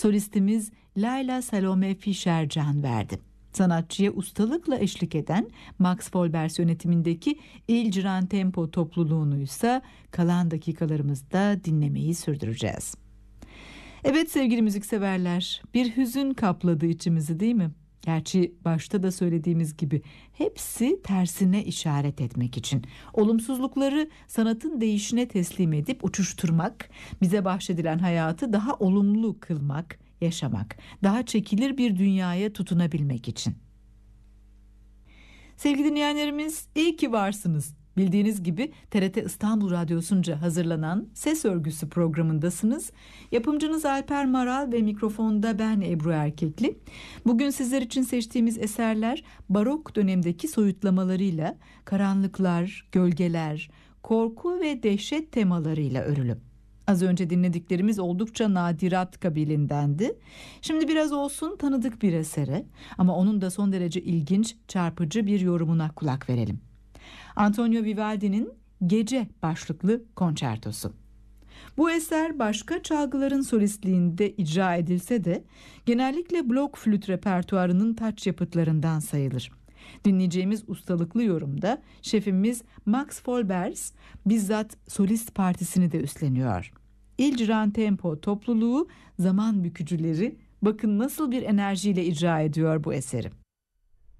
solistimiz Layla Salome Fischer can verdi. Sanatçıya ustalıkla eşlik eden Max Volbers yönetimindeki Il Gran Tempo topluluğunu ise kalan dakikalarımızda dinlemeyi sürdüreceğiz. Evet sevgili müzikseverler, bir hüzün kapladı içimizi değil mi? Gerçi başta da söylediğimiz gibi hepsi tersine işaret etmek için. Olumsuzlukları sanatın değişine teslim edip uçuşturmak, bize bahşedilen hayatı daha olumlu kılmak, yaşamak, daha çekilir bir dünyaya tutunabilmek için. Sevgili dinleyenlerimiz, iyi ki varsınız. Bildiğiniz gibi TRT İstanbul Radyosu'nca hazırlanan Ses Örgüsü programındasınız. Yapımcınız Alper Maral ve mikrofonda ben Ebru Erkekli. Bugün sizler için seçtiğimiz eserler barok dönemdeki soyutlamalarıyla, karanlıklar, gölgeler, korku ve dehşet temalarıyla örülü. Az önce dinlediklerimiz oldukça nadirat kabilindendi. Şimdi biraz olsun tanıdık bir esere ama onun da son derece ilginç, çarpıcı bir yorumuna kulak verelim. Antonio Vivaldi'nin Gece başlıklı konçertosu. Bu eser başka çalgıların solistliğinde icra edilse de genellikle blok flüt repertuarının taç yapıtlarından sayılır. Dinleyeceğimiz ustalıklı yorumda şefimiz Max Volbers bizzat solist partisini de üstleniyor. Il Gran Tempo topluluğu zaman bükücüleri bakın nasıl bir enerjiyle icra ediyor bu eseri.